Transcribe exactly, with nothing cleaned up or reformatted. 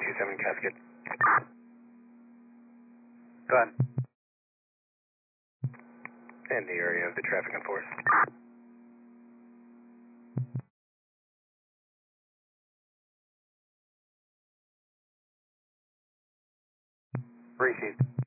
two seven Casket. Go ahead. In the area of the traffic enforce. Receive.